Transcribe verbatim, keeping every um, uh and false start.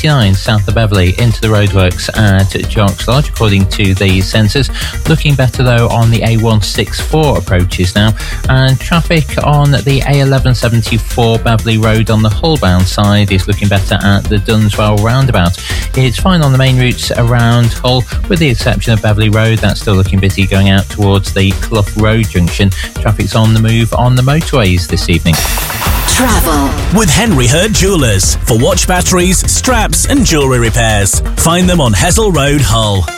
eighty-nine south of Beverley into the roadworks at Jocks Lodge, according to the sensors. Looking better though on the A one sixty-four approaches now, and traffic on the A eleven seventy-four Beverley Road on the Hull-bound side is looking better at the Dunswell roundabout. It's fine on the main routes around Hull, with the exception of Beverley Road. That's still looking busy going out towards the Clough Road junction. Traffic's on the move on the motorways this evening. Travel with Henry Hurt Jewellers for watch batteries, straps and jewellery repairs. Find them on Hessel Road, Hull.